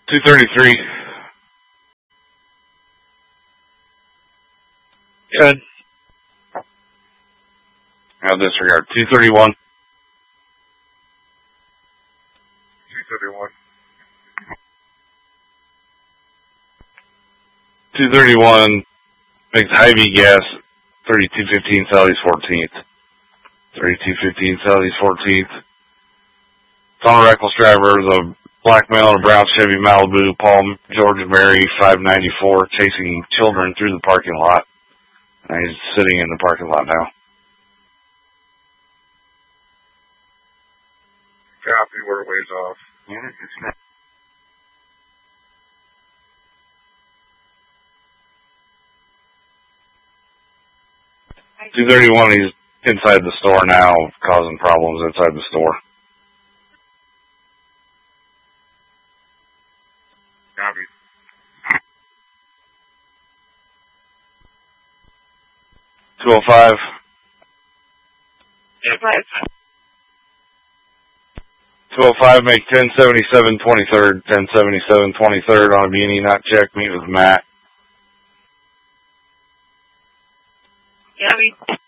233. Good. Now disregard. 231. 231. 231 makes Hy-Vee gas 3215 Southeast 14th. 3215 Southeast 14th. It's on a reckless driver. The black male in a brown Chevy Malibu, Paul George Mary 594, chasing children through the parking lot. And he's sitting in the parking lot now. Copy, we're a ways off. $231, he's inside the store now, causing problems inside the store. Copy. $205. 205, make 1077 23rd, 1077 23rd on a Muni, not check, meet with Matt. Copy.